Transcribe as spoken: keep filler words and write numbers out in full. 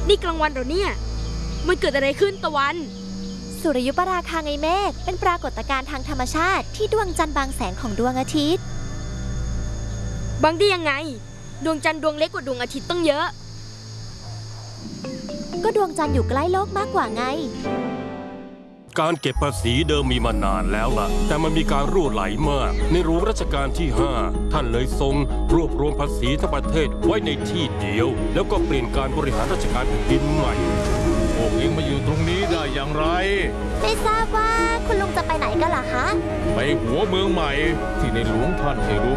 นี่กลางวันเหรอเนี่ยมันเกิดอะไรขึ้นตะวันสุริยุปราคาไงเมฆเป็นปรากฏการณ์ทางธรรมชาติที่ดวงจันทร์บางแสงของดวงอาทิตย์บางได้ยังไงดวงจันทร์ดวงเล็กกว่าดวงอาทิตย์ต้องเยอะก็ดวงจันทร์อยู่ใกล้โลกมากกว่าไงการเก็บภาษีเดิมมีมานานแล้วล่ะแต่มันมีการรั่วไหลมากในหลวงรัชกาลที่ห้าท่านเลยทรงรวบรวมภาษีทั้งประเทศไว้ในที่เดียวแล้วก็เปลี่ยนการบริหารราชการแผ่นดินใหม่พวกเองมาอยู่ตรงนี้ได้อย่างไรไม่ทราบว่าคุณลุงจะไปไหนกันล่ะคะไปหัวเมืองใหม่ที่ในหลวงท่านให้รวม